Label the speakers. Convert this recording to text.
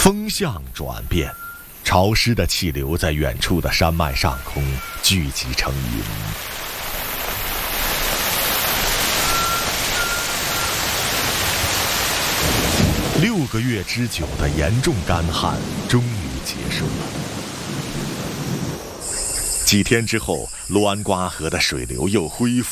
Speaker 1: 风向转变，潮湿的气流在远处的山脉上空聚集成云。6个月之久的严重干旱终于结束了。几天之后，卢安瓜河的水流又恢复。